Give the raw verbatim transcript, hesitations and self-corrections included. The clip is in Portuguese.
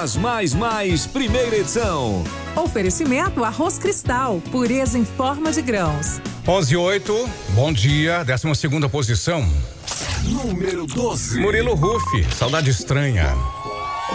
Mais, mais, mais, primeira edição. Oferecimento Arroz Cristal, pureza em forma de grãos. onze e oito, bom dia, décima segunda posição. Número doze. Murilo Ruff, Saudade Estranha.